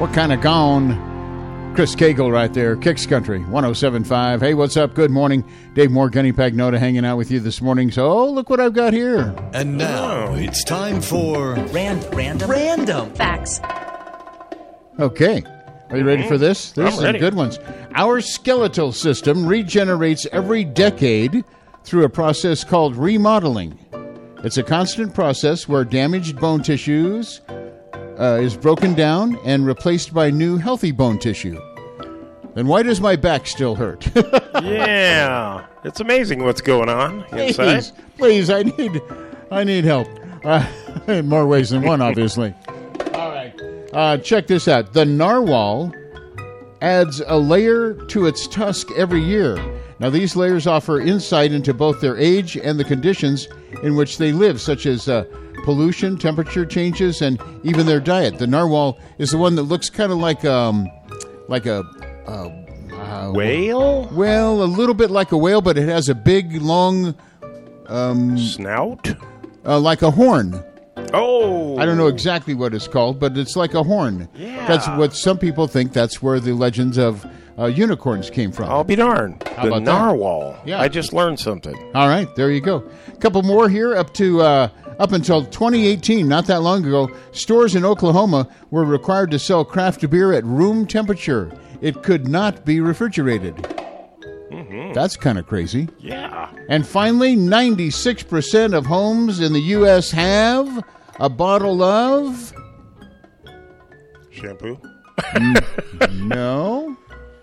What kind of gone? Chris Cagle right there, Kicks Country, 107.5. Hey, what's up? Good morning. Dave Moore, Gunny Pagnota hanging out with you this morning. So, look what I've got here. And now it's time for Random Facts. Okay. Are you ready for this? There's some ready. good ones. Our skeletal system regenerates every decade through a process called remodeling. It's a constant process where damaged bone tissues is broken down and replaced by new healthy bone tissue. Then why does my back still hurt? Yeah, it's amazing what's going on inside. Please, I need help. In more ways than one, obviously. All right, check this out. The narwhal adds a layer to its tusk every year. Now, these layers offer insight into both their age and the conditions in which they live, such as pollution, temperature changes, and even their diet. The narwhal is the one that looks kind of like a Whale? well, a little bit like a whale, but it has a big, long, Snout? like a horn. Oh! I don't know exactly what it's called, but it's like a horn. Yeah. That's what some people think. That's where the legends of unicorns came from. I'll be darned. How The about that? narwhal. Yeah. I just learned something. All right, there you go. A couple more here. Up until 2018, not that long ago, stores in Oklahoma were required to sell craft beer at room temperature. It could not be refrigerated. Mm-hmm. That's kind of crazy. Yeah. And finally, 96% of homes in the U.S. have a bottle of... Shampoo? No.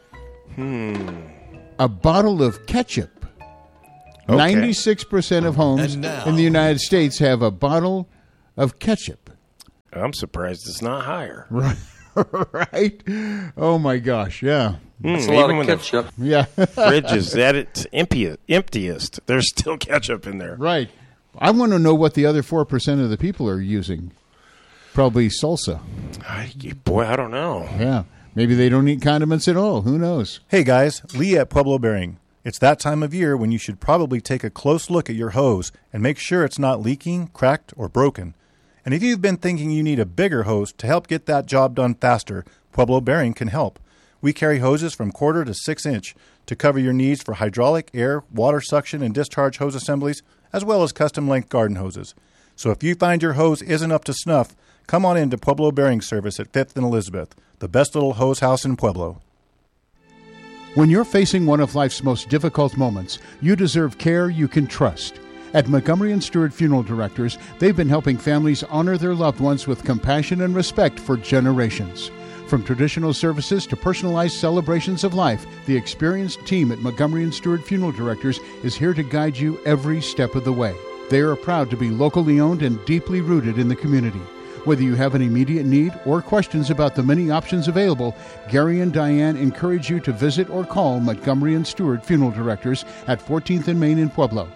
A bottle of ketchup. Okay. 96% of homes And now- in the United States have a bottle of ketchup. I'm surprised it's not higher. Right? Oh, my gosh. Yeah. That's a lot of ketchup. Yeah. The fridge is at its emptiest. There's still ketchup in there. Right. I want to know what the other 4% of the people are using. Probably salsa. Boy, I don't know. Yeah. Maybe they don't eat condiments at all. Who knows? Hey guys, Lee at Pueblo Bearing. It's that time of year when you should probably take a close look at your hose and make sure it's not leaking, cracked, or broken. And if you've been thinking you need a bigger hose to help get that job done faster, Pueblo Bearing can help. We carry hoses from 1/4 to 6 inch to cover your needs for hydraulic, air, water suction, and discharge hose assemblies, as well as custom-length garden hoses. So if you find your hose isn't up to snuff, come on into Pueblo Bearing Service at 5th and Elizabeth, the best little hose house in Pueblo. When you're facing one of life's most difficult moments, you deserve care you can trust. At Montgomery & Stewart Funeral Directors, they've been helping families honor their loved ones with compassion and respect for generations. From traditional services to personalized celebrations of life, the experienced team at Montgomery & Stewart Funeral Directors is here to guide you every step of the way. They are proud to be locally owned and deeply rooted in the community. Whether you have an immediate need or questions about the many options available, Gary and Diane encourage you to visit or call Montgomery & Stewart Funeral Directors at 14th and Main in Pueblo,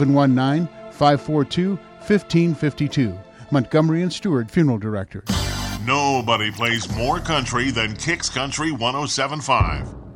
719-542-1552. Montgomery & Stewart Funeral Directors. Nobody plays more country than Kicks Country 107.5.